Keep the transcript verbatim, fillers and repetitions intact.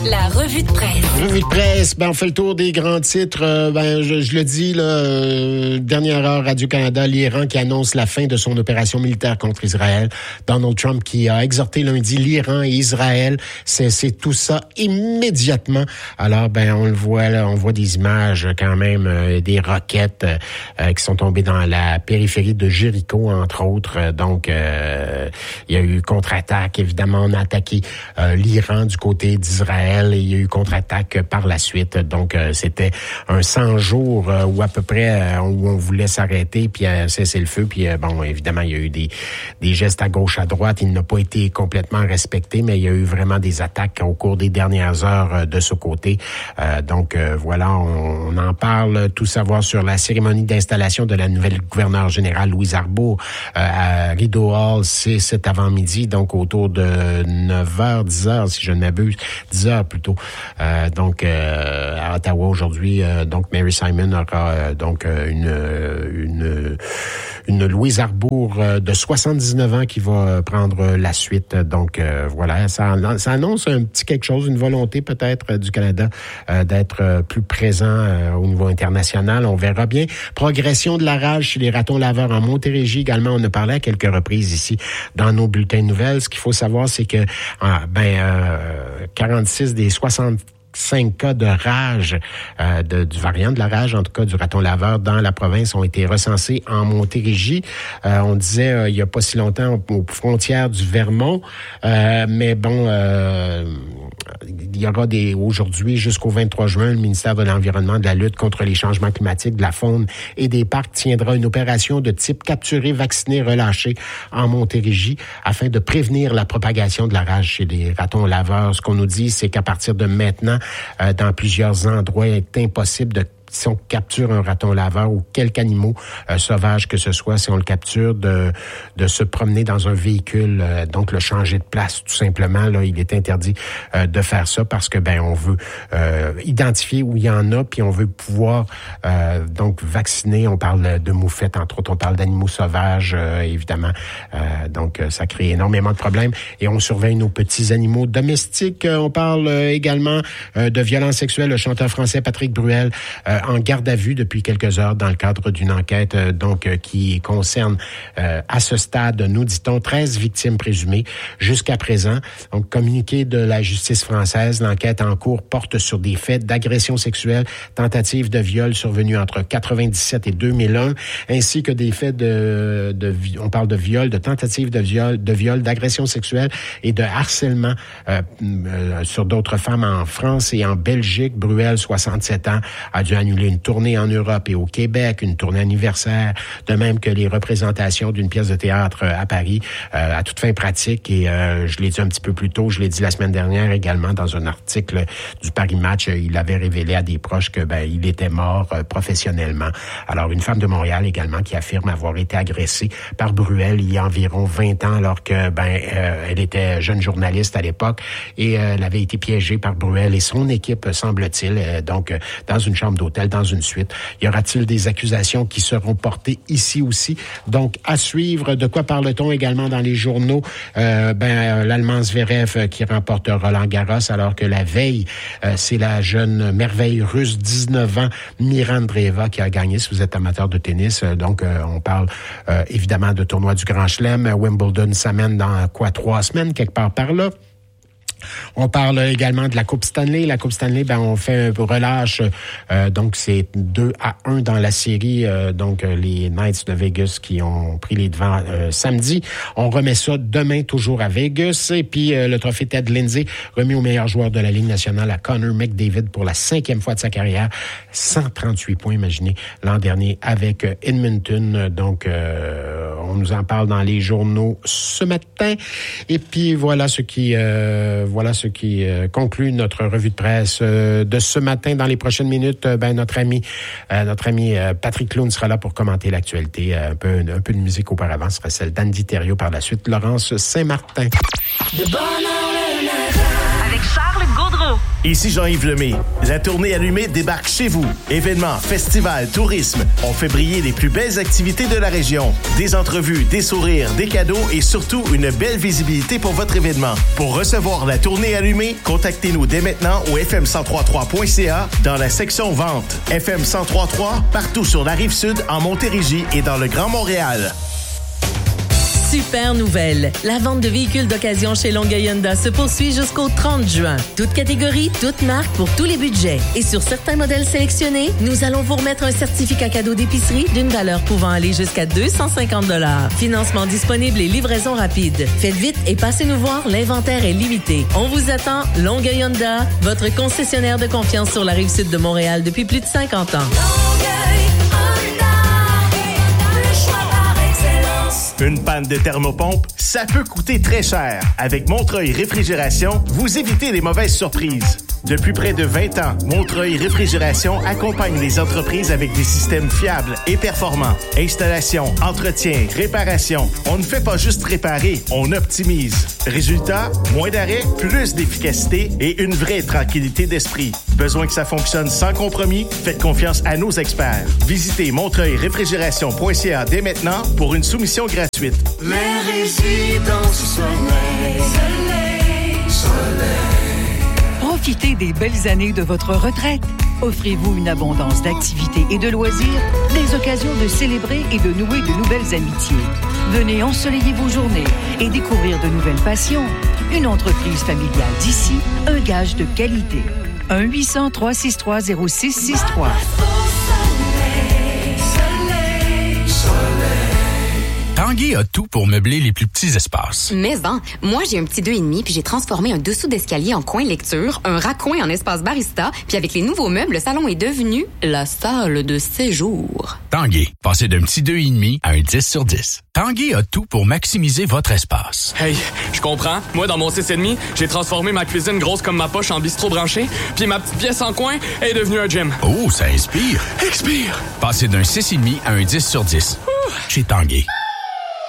La revue de presse. Revue de presse, ben on fait le tour des grands titres. Euh, ben je, je le dis là, euh, dernière heure Radio-Canada, l'Iran qui annonce la fin de son opération militaire contre Israël. Donald Trump qui a exhorté lundi l'Iran et Israël, c'est, c'est tout ça immédiatement. Alors ben on le voit là, on voit des images quand même euh, des roquettes euh, qui sont tombées dans la périphérie de Jéricho entre autres. Donc euh, il y a eu contre-attaque. Évidemment, on a attaqué euh, l'Iran du côté d'Israël et il y a eu contre-attaque par la suite. Donc, euh, c'était un cent jours euh, où à peu près euh, où on voulait s'arrêter puis euh, cesser le feu. Puis euh, bon, évidemment, il y a eu des, des gestes à gauche, à droite. Il n'a pas été complètement respecté, mais il y a eu vraiment des attaques au cours des dernières heures euh, de ce côté. Euh, donc, euh, voilà, on, on en parle. Tout savoir sur la cérémonie d'installation de la nouvelle gouverneure générale Louise Arbour euh, à Rideau Hall. C'est cet avant-midi, donc autour de neuf heures, dix heures, si je ne m'abuse, dix heures plutôt. Euh, donc, euh, à Ottawa aujourd'hui, euh, donc Mary Simon aura euh, donc euh, une, une une Louise Arbour euh, de soixante-dix-neuf ans qui va prendre la suite. Donc, euh, voilà, ça, ça annonce un petit quelque chose, une volonté peut-être euh, du Canada euh, d'être euh, plus présent euh, au niveau international. On verra bien. Progression de la rage chez les ratons laveurs en Montérégie également. On a parlé à quelques reprises ici dans nos bulletins de nouvelles. Ce qu'il faut savoir, c'est que ah, ben euh, quarante-six des soixante-cinq cas de rage, euh, de, du variant de la rage, en tout cas du raton laveur dans la province, ont été recensés en Montérégie. Euh, on disait euh, il y a pas si longtemps aux frontières du Vermont, euh, mais bon, euh, il y aura des aujourd'hui jusqu'au vingt-trois juin, le ministère de l'Environnement, de la lutte contre les changements climatiques, de la faune et des parcs tiendra une opération de type capturer, vacciner, relâcher en Montérégie afin de prévenir la propagation de la rage chez les ratons laveurs. Ce qu'on nous dit, c'est qu'à partir de maintenant, euh, dans plusieurs endroits, il est impossible de si on capture un raton laveur ou quelque animal euh, sauvage que ce soit, si on le capture, de de se promener dans un véhicule, euh, donc le changer de place tout simplement. Là, il est interdit euh, de faire ça parce que ben on veut euh, identifier où il y en a, puis on veut pouvoir euh, donc vacciner. On parle de moufettes, entre autres, on parle d'animaux sauvages, euh, évidemment. Euh, donc ça crée énormément de problèmes et on surveille nos petits animaux domestiques. On parle euh, également euh, de violences sexuelles. Le chanteur français Patrick Bruel euh, en garde à vue depuis quelques heures dans le cadre d'une enquête euh, donc euh, qui concerne euh, à ce stade, nous dit-on, treize victimes présumées jusqu'à présent. Donc, communiqué de la justice française, l'enquête en cours porte sur des faits d'agression sexuelle, tentative de viol survenus entre quatre-vingt-dix-sept et deux mille un, ainsi que des faits de, de on parle de viol, de tentative de viol, de viol, d'agression sexuelle et de harcèlement euh, euh, sur d'autres femmes en France et en Belgique. Bruel, soixante-sept ans, a dû annuler une tournée en Europe et au Québec, une tournée anniversaire, de même que les représentations d'une pièce de théâtre à Paris, euh, à toute fin pratique. Et euh, je l'ai dit un petit peu plus tôt, je l'ai dit la semaine dernière également dans un article du Paris Match, il avait révélé à des proches que ben il était mort euh, professionnellement. Alors, une femme de Montréal également qui affirme avoir été agressée par Bruel il y a environ vingt ans, alors que ben euh, elle était jeune journaliste à l'époque et euh, elle avait été piégée par Bruel et son équipe, semble-t-il, euh, donc euh, dans une chambre d'hôtel, dans une suite. Y aura-t-il des accusations qui seront portées ici aussi? Donc, à suivre. De quoi parle-t-on également dans les journaux? Euh, ben, l'Allemand Zverev qui remporte Roland Garros, alors que la veille, euh, c'est la jeune merveille russe, dix-neuf ans, Mira Andreeva, qui a gagné, si vous êtes amateur de tennis. Euh, donc, euh, on parle euh, évidemment de tournoi du Grand Chelem. Wimbledon s'amène dans quoi, trois semaines, quelque part par là. On parle également de la Coupe Stanley. La Coupe Stanley, ben on fait un relâche. Euh, donc, c'est deux à un dans la série. Euh, donc, les Knights de Vegas qui ont pris les devants euh, samedi. On remet ça demain, toujours à Vegas. Et puis, euh, le trophée Ted Lindsay, remis au meilleur joueur de la Ligue nationale à Connor McDavid pour la cinquième fois de sa carrière. cent trente-huit points, imaginez, l'an dernier avec Edmonton. Donc, euh, on nous en parle dans les journaux ce matin. Et puis, voilà ce qui... Euh, Voilà ce qui euh, conclut notre revue de presse euh, de ce matin. Dans les prochaines minutes, euh, ben notre ami, euh, notre ami euh, Patrick Clown sera là pour commenter l'actualité. Euh, un peu, un peu de musique auparavant sera celle d'Andy Thériault par la suite. Laurence Saint-Martin. De bonheur le matin avec Charles Gaudreau. Ici Jean-Yves Lemay. La tournée allumée débarque chez vous. Événements, festivals, tourisme. On fait briller les plus belles activités de la région. Des entrevues, des sourires, des cadeaux et surtout une belle visibilité pour votre événement. Pour recevoir la tournée allumée, contactez-nous dès maintenant au f m cent trois point trois point c a dans la section vente. F M cent trois point trois, partout sur la Rive-Sud, en Montérégie et dans le Grand Montréal. Super nouvelle! La vente de véhicules d'occasion chez Longueuil Honda se poursuit jusqu'au trente juin. Toute catégorie, toute marque pour tous les budgets. Et sur certains modèles sélectionnés, nous allons vous remettre un certificat cadeau d'épicerie d'une valeur pouvant aller jusqu'à deux cent cinquante dollars. Financement disponible et livraison rapide. Faites vite et passez nous voir, l'inventaire est limité. On vous attend, Longueuil Honda, votre concessionnaire de confiance sur la Rive-Sud de Montréal depuis plus de cinquante ans. Une panne de thermopompe, ça peut coûter très cher. Avec Montreuil Réfrigération, vous évitez les mauvaises surprises. Depuis près de vingt ans, Montreuil Réfrigération accompagne les entreprises avec des systèmes fiables et performants. Installation, entretien, réparation. On ne fait pas juste réparer, on optimise. Résultat, moins d'arrêt, plus d'efficacité et une vraie tranquillité d'esprit. Besoin que ça fonctionne sans compromis? Faites confiance à nos experts. Visitez montreuil réfrigération point c a dès maintenant pour une soumission gratuite. Les résidences soleil, soleil, soleil. Profitez des belles années de votre retraite. Offrez-vous une abondance d'activités et de loisirs, des occasions de célébrer et de nouer de nouvelles amitiés. Venez ensoleiller vos journées et découvrir de nouvelles passions. Une entreprise familiale d'ici, un gage de qualité. un huit cents, trois cent soixante-trois, zéro six six trois. Tanguay a tout pour meubler les plus petits espaces. Mais en, moi j'ai un petit deux et demi puis j'ai transformé un dessous d'escalier en coin lecture, un raccoin en espace barista, puis avec les nouveaux meubles, le salon est devenu la salle de séjour. Tanguay, passez d'un petit deux et demi à un dix sur dix. Tanguay a tout pour maximiser votre espace. Hey, je comprends. Moi, dans mon six et demi, j'ai transformé ma cuisine grosse comme ma poche en bistrot branché, puis ma petite pièce en coin est devenue un gym. Oh, ça inspire. Expire. Passez d'un six et demi à un dix sur dix. Ouh. Chez Tanguay.